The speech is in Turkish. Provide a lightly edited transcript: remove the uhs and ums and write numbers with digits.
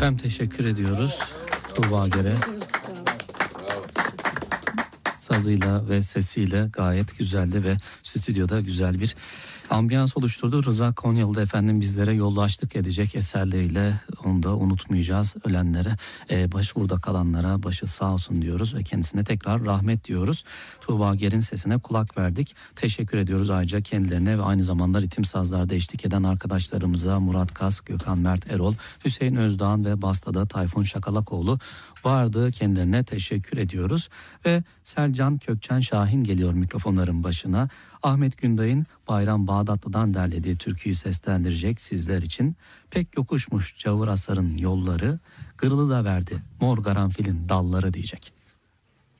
Efendim teşekkür ediyoruz Tuğba Ger'e. Sazıyla ve sesiyle gayet güzeldi ve stüdyoda güzel bir ambiyans oluşturdu. Rıza Konyalı da efendim bizlere yoldaşlık edecek eserleriyle, onu da unutmayacağız. Ölenlere, burada kalanlara başı sağ olsun diyoruz ve kendisine tekrar rahmet diyoruz. Tuğba Ger'in sesine kulak verdik. Teşekkür ediyoruz ayrıca kendilerine ve aynı zamanda ritim sazlarda eşlik eden arkadaşlarımıza Murat Kas, Gökhan Mert Erol, Hüseyin Özdağan ve Basta'da Tayfun Şakalakoğlu vardı. Kendilerine teşekkür ediyoruz ve Selcan Kökçen Şahin geliyor mikrofonların başına. Ahmet Günday'ın Bayram Bağdatlı'dan derlediği türküyü seslendirecek sizler için. Pek yokuşmuş Cavur Asar'ın yolları, kırılı da verdi mor karanfilin dalları diyecek.